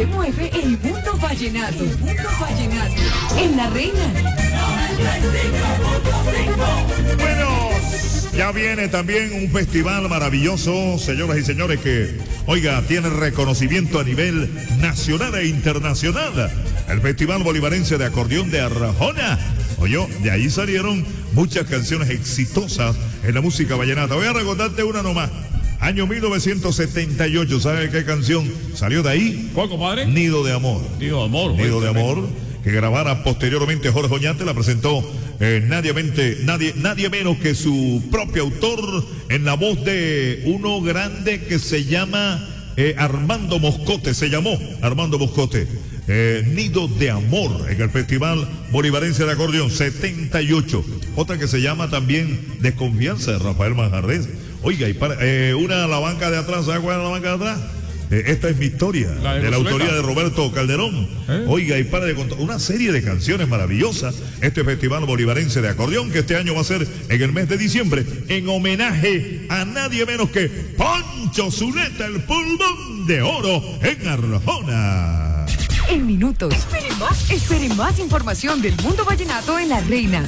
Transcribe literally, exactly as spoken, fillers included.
se mueve el mundo vallenato. El mundo vallenato. En La Reina. Bueno, ya viene también un festival maravilloso, señoras y señores, que, oiga, tiene reconocimiento a nivel nacional e internacional. El Festival Bolivarense de Acordeón de Arjona. Oye, de ahí salieron muchas canciones exitosas en la música vallenata. Voy a recordarte una nomás. Año mil novecientos setenta y ocho, ¿sabe qué canción salió de ahí? ¿Cuál, compadre? Nido de Amor. Nido de Amor. Nido de Amor, que grabara posteriormente Jorge Oñate, la presentó eh, nadie, mente, nadie, nadie menos que su propio autor, en la voz de uno grande que se llama eh, Armando Moscote, se llamó Armando Moscote. Eh, Nido de Amor en el Festival Bolivarense de Acordeón setenta y ocho. Otra que se llama también Desconfianza, de Rafael Manjarres. Oiga, y para, eh, una de la banca de atrás, ¿sabe cuál es la banca de atrás? Eh, esta es mi historia, la de, de la autoría de Roberto Calderón. ¿Eh? Oiga, y para de contar una serie de canciones maravillosas. Este Festival Bolivarense de Acordeón, que este año va a ser en el mes de diciembre, en homenaje a nadie menos que Poncho Zuleta, el pulmón de oro en Arjona. En minutos. Espere más, espere más información del mundo vallenato en La Reina.